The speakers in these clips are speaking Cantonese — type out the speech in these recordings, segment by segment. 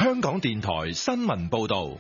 香港電台新聞報道。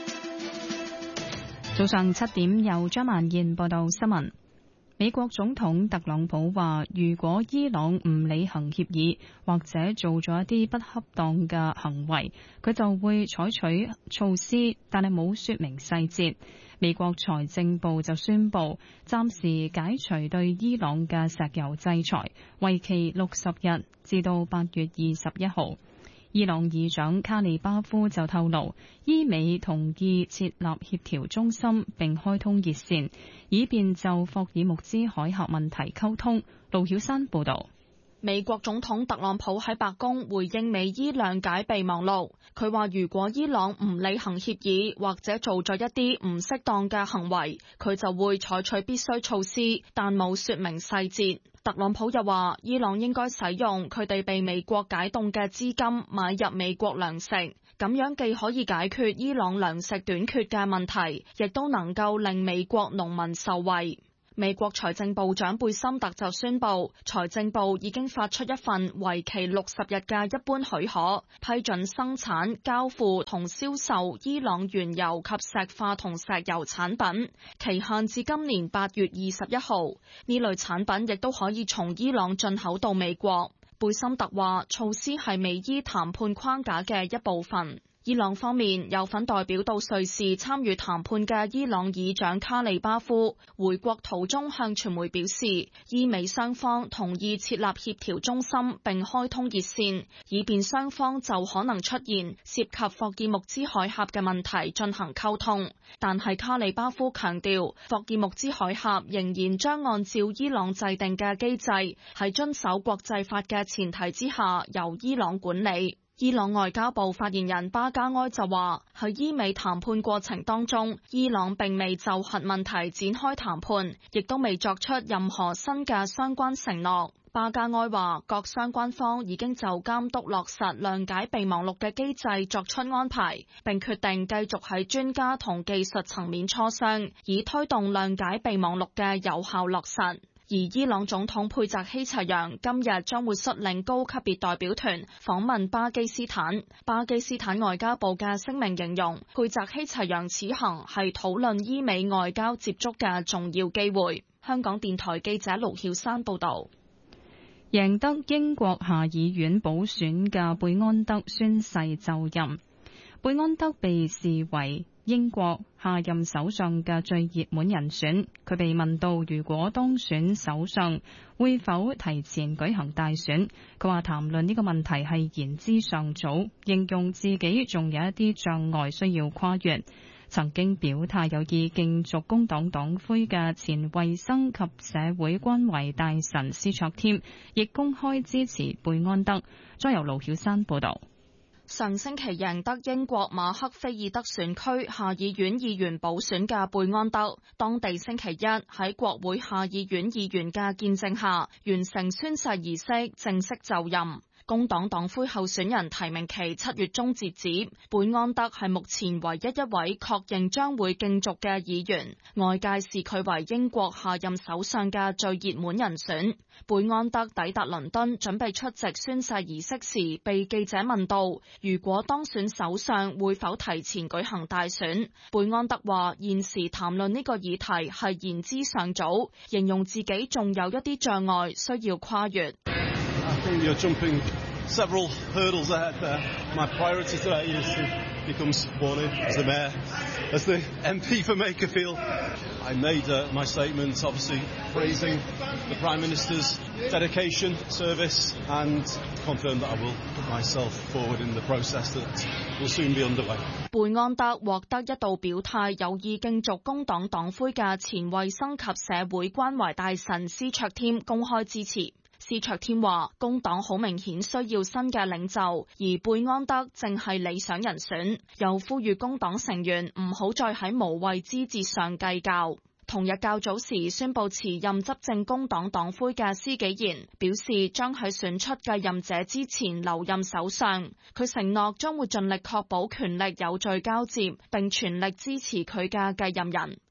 早上7點，由張曼燕報道新聞。美國總統特朗普話，如果伊朗唔履行協議或者做咗一啲不恰當嘅行為，佢就會採取措施，但係冇說明細節。美國財政部就宣布暫時解除對伊朗嘅石油制裁，為期60日，至到8月21號。伊朗議長卡利巴夫就透露，伊美同意設立協調中心並開通熱線，以便就霍爾木茲海峽問題溝通。盧曉山報道。 美國總統特朗普喺白宮回應美伊諒解備忘錄，佢話如果伊朗唔履行協議或者做咗一啲唔適當嘅行為，佢就會採取必須措施，但冇說明細節。特朗普又話，伊朗應該使用佢哋被美國解凍嘅資金買入美國糧食，咁樣既可以解決伊朗糧食短缺嘅問題，亦都能夠令美國農民受惠。美國財政部長貝森特就宣布，財政部已經發出一份為期60日嘅一般許可，批准生產、交付同銷售伊朗原油及石化同石油產品，期限至今年8月21號。呢類產品亦都可以從伊朗進口到美國。貝森特話，措施係美伊談判框架嘅一部分。伊朗方面有份代表到瑞士參與談判嘅伊朗議長卡利巴夫回國途中向傳媒表示，伊美雙方同意設立協調中心並開通熱線，以便雙方就可能出現涉及霍爾木茲海峽嘅問題進行溝通。但係卡利巴夫強調，霍爾木茲海峽仍然將按照伊朗制定嘅機制，喺遵守國際法嘅前提之下，由伊朗管理。伊朗外交部發言人巴加埃就話，喺伊美談判過程當中，伊朗並未就核問題展開談判，亦都未作出任何新嘅相關承諾。巴加埃話，各相關方已經就監督落實諒解備忘錄嘅機制作出安排，並決定繼續喺專家同技術層面磋商，以推動諒解備忘錄嘅有效落實。而伊朗總統佩澤希齊揚今日將會率領高級別代表團訪問巴基斯坦。巴基斯坦外交部嘅聲明形容，佩澤希齊揚此行係討論伊美外交接觸嘅重要機會。香港電台記者盧曉山報導。 贏得英國下議院補選嘅貝安德宣誓就任。貝安德被視為英國下任首相嘅最熱門人選，佢被問到如果當選首相會否提前舉行大選，佢話談論呢個問題係言之尚早，形容自己仲有一啲障礙需要跨越。曾經表態有意競逐工黨黨魁嘅前衛生及社會關懷大臣施卓添，亦公開支持貝安德。再由盧曉山報道。 上星期贏得英國馬克菲爾德選區下議院議員補選嘅貝安德，當地星期一喺國會下議院議員嘅見證下，完成宣誓儀式，正式就任。工黨黨魁候選人提名期7月中截止，貝安德係目前唯一一位確認將會競逐嘅議員，外界視佢為英國下任首相嘅最熱門人選。貝安德抵達倫敦準備出席宣誓儀式時，被記者問到如果當選首相會否提前舉行大選，貝安德話現時談論呢個議題係言之尚早，形容自己仲有一啲障礙需要跨越。 You're jumping several hurdles ahead there. My priority today is to become sworn in as the mayor, as the MP for Makerfield. I made my statement, obviously praising the Prime Minister's dedication, service, and confirmed that I will put myself forward in the process that will soon be underway. 貝安德獲得一度表態有意競逐工黨黨魁嘅前衛生及社會關懷大臣施卓添公開支持。施卓添話，工黨好明顯需要新嘅領袖，而貝安德正係理想人選，又呼籲工黨成員唔好再喺無謂枝節上計較。同日較早時宣布辭任執政工黨黨魁嘅施紀賢表示，將喺選出繼任者之前留任首相。佢承諾將會盡力確保權力有序交接，並全力支持佢嘅繼任人。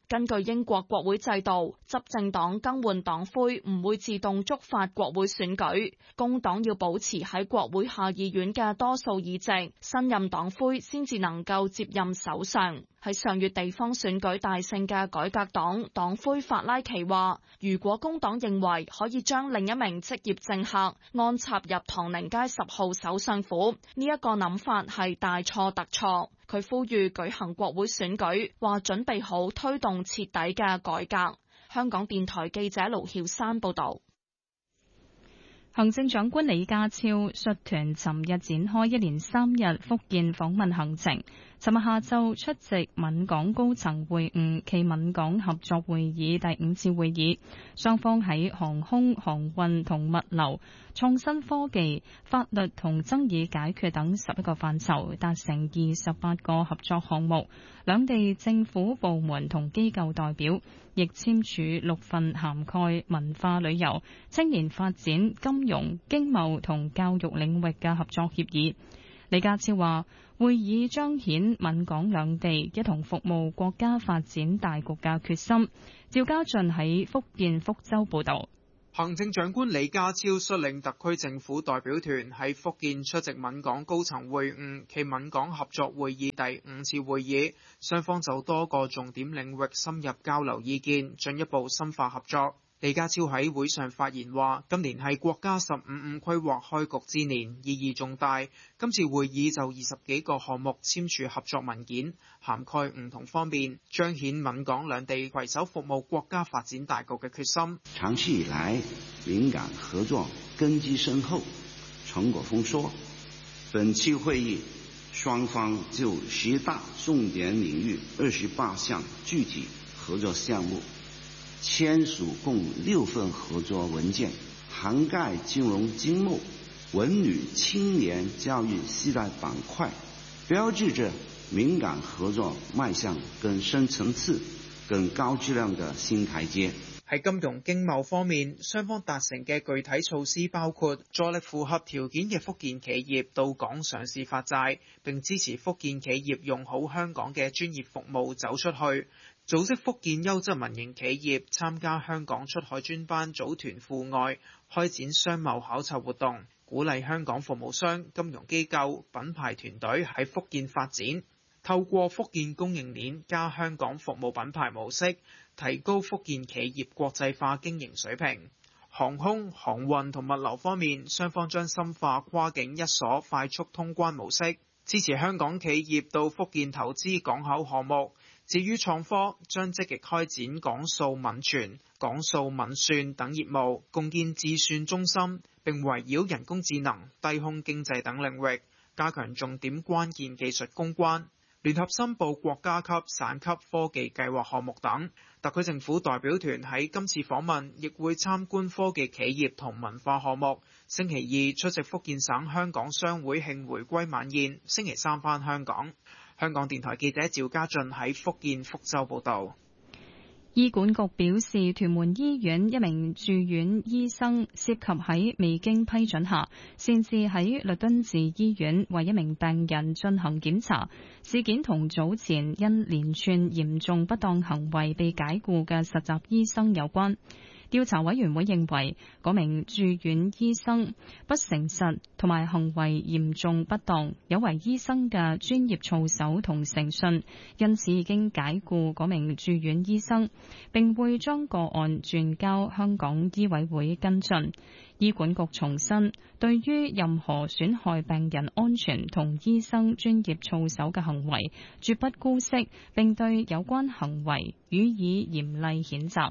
根據英國國會制度，執政黨更換黨魁唔會自動觸發國會選舉，工黨要保持喺國會下議院嘅多數議席，新任黨魁先至能夠接任首相。喺上月地方選舉大勝嘅改革黨黨魁法拉奇話，如果工黨認為可以將另一名職業政客安插入唐寧街10號首相府，呢一個諗法係大錯特錯。佢呼籲舉行國會選舉，話準備好推動徹底嘅改革。香港電台記者盧曉珊報道。 行政長官李家超率團尋日展開一連3日福建訪問行程。尋日下晝出席閩港高層會晤暨閩港合作會議第5次會議，雙方喺航空、航運同物流、創新科技、法律同爭議解決等11個範疇達成28個合作項目。兩地政府部門同機構代表亦簽署6份涵蓋文化旅遊、青年發展、金融、經貿同教育領域嘅合作協議。李家超話，會議彰顯閩港兩地一同服務國家發展大局嘅決心。趙家俊喺福建福州報道。 行政長官李家超率領特區政府代表團喺福建出席閩港高層會晤暨閩港合作會議第5次會議，雙方就多個重點領域深入交流意見，進一步深化合作。李家超喺會上發言話，今年係國家15五規劃開局之年，意義重大。今次會議就20幾個項目簽署合作文件，涵蓋唔同方面，彰顯閩港兩地攜手服務國家發展大局嘅決心。 長期以來，閩港合作根基深厚，成果豐碩。本期會議，雙方就10大重點領域28項具體合作項目簽署共6份合作文件，涵蓋金融經貿、文旅、青年、教育4大板塊，標誌着閩港合作邁向更深層次、更高質量的新台階。 喺金融經貿方面，雙方達成嘅具體措施包括助力符合條件嘅福建企業到港上市發債，並支持福建企業用好香港嘅專業服務走出去。組織福建優質民營企業參加香港出海專班組團赴外，開展商貿考察活動，鼓勵香港服務商、金融機構、品牌團隊喺福建發展，透過福建供應鏈加香港服務品牌模式，提高福建企業國際化經營水平。航空、航運同物流方面，雙方將深化跨境一鎖快速通關模式，支持香港企業到福建投資港口項目。至於創科，將積極開展港數民存、港數民算等業務，共建智算中心，並圍繞人工智能、低空經濟等領域，加強重點關鍵技術攻關，聯合申報國家級、省級科技計劃項目等。特區政府代表團喺今次訪問，亦會參觀科技企業同文化項目。星期2出席福建省香港商會慶回歸晚宴，星期3返香港。香港電台記者趙家俊喺福建福州報道。 醫管局表示，屯門醫院一名住院醫生涉及喺未經批准下，擅自喺律敦治醫院為一名病人進行檢查，事件同早前因連串嚴重不當行為被解僱嘅實習醫生有關。調查委員會認為，嗰名住院醫生不誠實同埋行為嚴重不當，有違醫生嘅專業操守同誠信，因此已經解僱嗰名住院醫生，並會將個案轉交香港醫委會跟進。醫管局重申，對於任何損害病人安全同醫生專業操守嘅行為，絕不姑息，並對有關行為予以嚴厲譴責。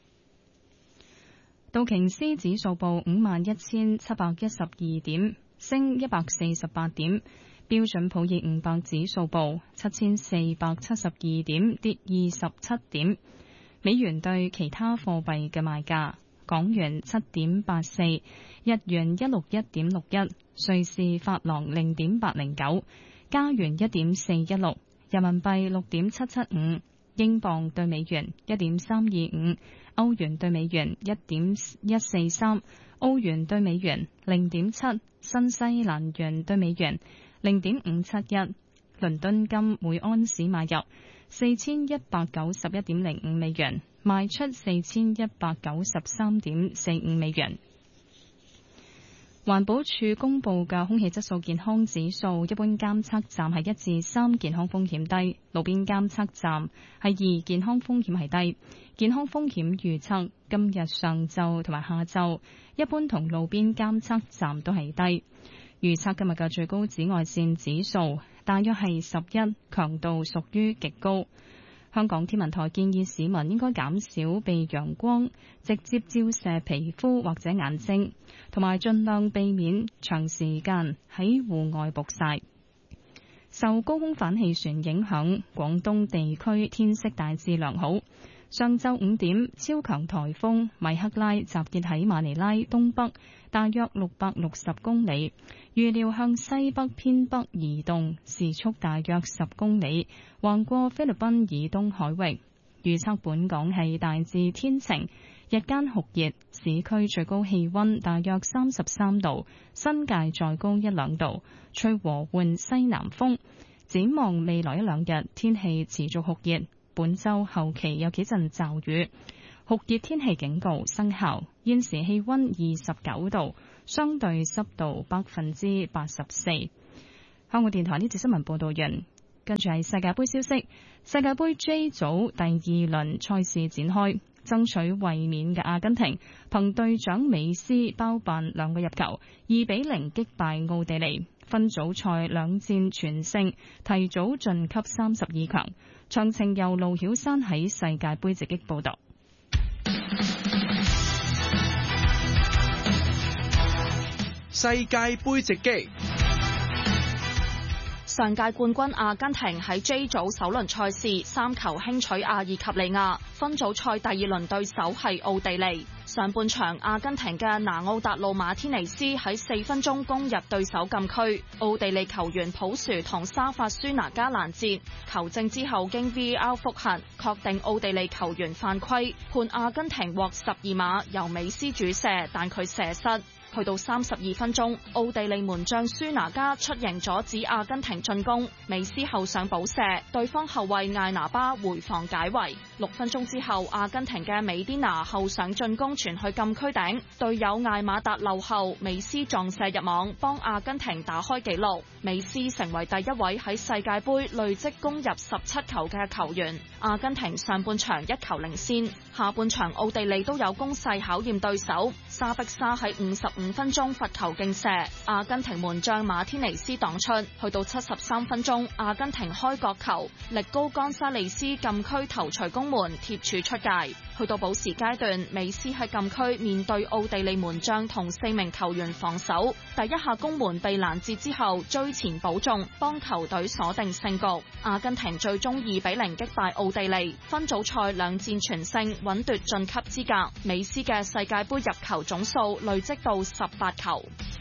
道瓊斯指數報51,712點，升148點；標準普爾500指數報7,472點，跌27點。美元對其他貨幣嘅賣價：港元7.84，日元161.61，瑞士法郎0.809，加元1.416，人民幣6.775，英鎊對美元1.325。歐元對美元1.143，澳元對美元0.7，新西蘭元對美元0.571， 倫敦金每安士買入4191.05美元，賣出4193.45美元。環保署公布嘅空氣質素健康指數，一般監測站係1至3，健康風險低；路邊監測站係2，健康風險係低。健康風險預測今日上晝同埋下晝，一般同路邊監測站都係低。預測今日嘅最高紫外線指數大約係11，強度屬於極高。香港天文台建議市民應該減少被陽光直接照射皮膚或者眼睛，同埋盡量避免長時間喺戶外曝曬。受高空反氣旋影響，廣東地區天色大致良好。上晝5點，超強颱風米克拉集結喺馬尼拉東北大約660公里，預料向西北偏北移動，時速大約10公里，橫過菲律賓以東海域。預測本港係大致天晴，日間酷熱，市區最高氣溫大約33度，新界再高1-2度，吹和緩西南風。展望未來1-2日，天氣持續酷熱。本週後期有幾陣驟雨，酷熱天氣警告生效。現時氣溫29度，相對濕度84%。香港電台呢節新聞報道完，跟住係世界盃消息。世界盃 J 組第2輪賽事展開，爭取衛冕嘅阿根廷憑隊長美斯包辦2個入球，2-0擊敗奧地利。分組賽2戰全勝，提早晉級32強。詳情由盧曉山喺世界盃直擊報道。 世界盃直擊。 上屆冠軍阿根廷喺 J 組首輪賽事3球輕取阿爾及利亞，分組賽第2輪對手係奧地利。上半場阿根廷嘅拿奧達路馬天尼斯喺4分鐘攻入對手禁區，奧地利球員普殊同沙法舒拿加攔截，球證之後經 VAR 複核，確定奧地利球員犯規，判阿根廷獲12碼，由美斯主射，但佢射失。去到32分鐘，奧地利門將舒拿加出迎阻止阿根廷進攻，美斯後上補射，對方後衛艾拿巴回防解圍。6分鐘之後，阿根廷嘅美甸拿後上進攻傳去禁區頂，隊友艾馬達漏後，美斯撞射入網，幫阿根廷打開紀錄。美斯成為第一位喺世界盃累積攻入17球嘅球員。阿根廷上半場1球領先，下半場奧地利都有攻勢考驗對手。沙碧沙喺55分鐘罰球勁射，阿根廷門將馬天尼斯擋出。去到73分鐘，阿根廷開角球，力高干沙利斯禁區頭槌攻門，貼柱出界。去到補時階段，美斯喺禁區面對奧地利門將同4名球員防守，第一下攻門被攔截之後追前補中，幫球隊鎖定勝局。阿根廷最終2-0擊敗奧地利，分組賽2戰全勝，穩奪晉級資格。美斯嘅世界盃入球總數累積到18球。